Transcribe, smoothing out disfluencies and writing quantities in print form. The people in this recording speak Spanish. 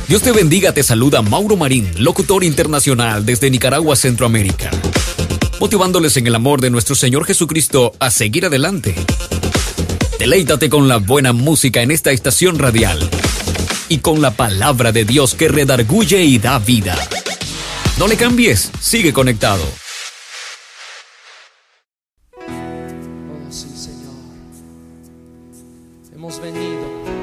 Dios te bendiga, te saluda Mauro Marín, locutor internacional desde Nicaragua, Centroamérica, motivándoles en el amor de nuestro Señor Jesucristo a seguir adelante. Deleítate con la buena música en esta estación radial y con la palabra de Dios que redarguye y da vida. No le cambies, sigue conectado. Oh, sí, Señor. Hemos venido